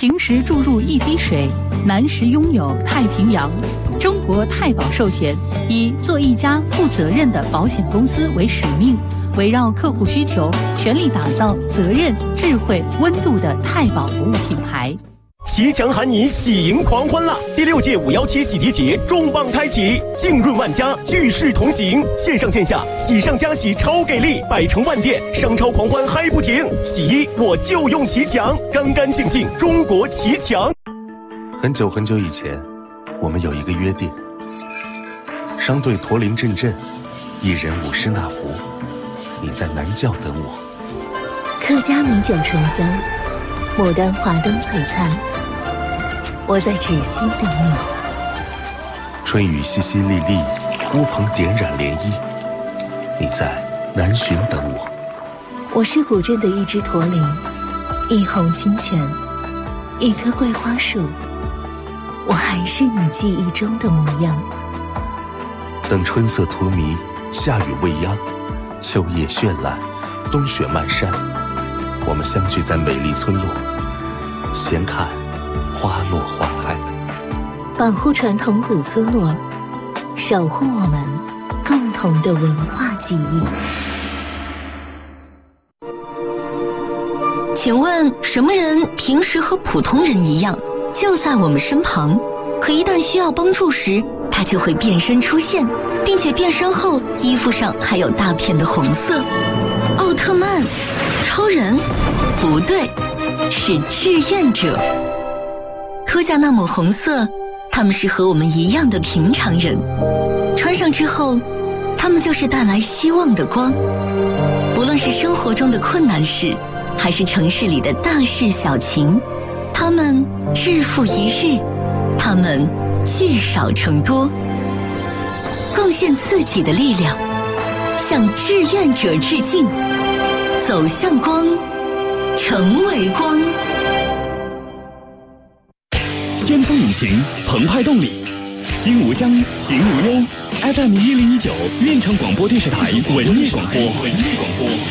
秦时注入一滴水，南时拥有太平洋。中国太保寿险以做一家负责任的保险公司为使命，围绕客户需求，全力打造责任、智慧、温度的太保服务品牌。 骑强喊你喜迎狂欢啦！第6届517喜迪节重磅开启，浸润万家，聚势同行，线上线下喜上加喜，超给力，百城万店，商超狂欢嗨不停。洗衣我就用骑强，干干净净，中国骑强。 很久很久以前，我们有一个约定：商队驼铃阵阵，一人舞狮那福。你在南窖等我。 客家米酒醇香，牡丹华灯璀璨。我在芷溪等你。 春雨淅淅沥沥，乌篷点染涟漪。你在南浔等我。 我是古镇的一只驼铃，一泓清泉，一棵桂花树。我还是你记忆中的模样。 等春色荼蘼，夏雨未央，秋叶绚烂，冬雪漫山。我们相聚在美丽村落，闲看花落花开。 保护传统古村落，守护我们共同的文化记忆。 请问什么人平时和普通人一样，就在我们身旁，可一旦需要帮助时，他就会变身出现，并且变身后衣服上还有大片的红色？奥特曼、超人？不对，是志愿者。脱下那抹红色，他们是和我们一样的平常人，穿上之后，他们就是带来希望的光。无论是生活中的困难事，还是城市里的大事小情，他们日复一日，他们聚少成多，贡献自己的力量，向志愿者致敬，走向光，成为光。 先锋引擎，澎湃动力，心无疆，行无忧。FM1019，运城广播电视台文艺广播。